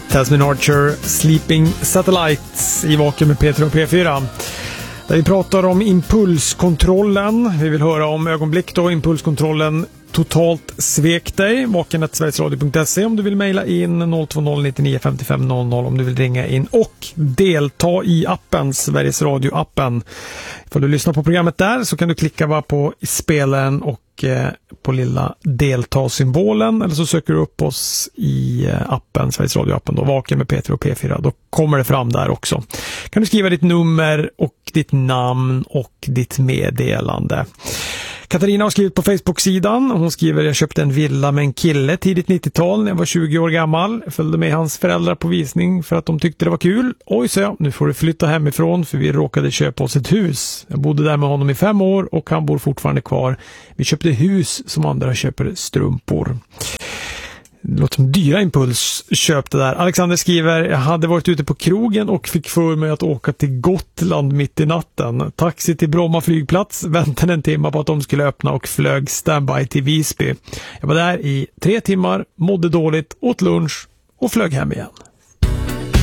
Tasmin Archer, Sleeping Satellites i Vaken med P3 och P4. Där vi pratar om impulskontrollen. Vi vill höra om ögonblick då impulskontrollen totalt svek dig. vaken@sverigesradio.se om du vill mejla in 020 99 55 00 om du vill ringa in och delta i appen, Sveriges Radio-appen. För du lyssnar på programmet där så kan du klicka på spelen och på lilla delta-symbolen, eller så söker du upp oss i appen, Sveriges Radio-appen då, Vaken med P3 och P4. Då kommer det fram där också. Kan du skriva ditt nummer och ditt namn och ditt meddelande. Katarina har skrivit på Facebook-sidan. Hon skriver: jag köpte en villa med en kille tidigt 90-tal när jag var 20 år gammal. Jag följde med hans föräldrar på visning för att de tyckte det var kul. Oj, så jag, nu får du flytta hemifrån för vi råkade köpa oss ett hus. Jag bodde där med honom i 5 år och han bor fortfarande kvar. Vi köpte hus som andra köper strumpor. Det låter som dyra impulsköp det där. Alexander skriver: jag hade varit ute på krogen och fick för mig att åka till Gotland mitt i natten. Taxi till Bromma flygplats, väntade en timme på att de skulle öppna och flög standby till Visby. Jag var där i 3 timmar, mådde dåligt, åt lunch och flög hem igen.